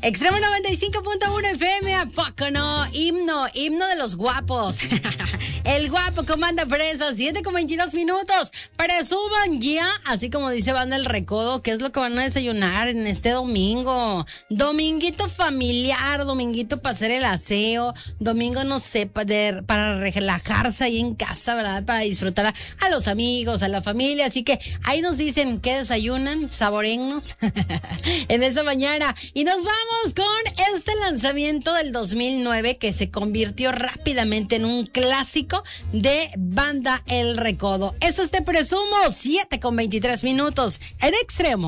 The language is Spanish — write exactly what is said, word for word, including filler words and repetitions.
Extremo noventa y cinco punto uno F M, ¿a poco no? Himno, himno de los guapos. El guapo comanda presa, siete con veintidós minutos. Presuman ya, así como dice Banda El Recodo, qué es lo que van a desayunar en este domingo. Dominguito familiar, dominguito para hacer el aseo, domingo, no sé, para, para relajarse ahí en casa, ¿verdad? Para disfrutar a, a los amigos, a la familia. Así que ahí nos dicen qué desayunan, saborennos en esa mañana. Y nos vamos con este lanzamiento del dos mil nueve que se convirtió rápidamente en un clásico de Banda El Recodo. Eso es Te Presumo, siete con veintitrés minutos en Extremo.